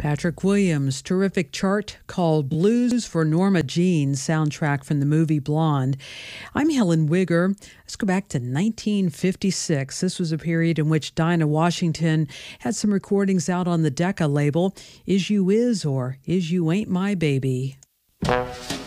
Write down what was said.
Patrick Williams' terrific chart called Blues for Norma Jean, soundtrack from the movie Blonde. I'm Helen Wigger. Let's go back to 1956. This was a period in which Dinah Washington had some recordings out on the Decca label, Is You Is or Is You Ain't My Baby.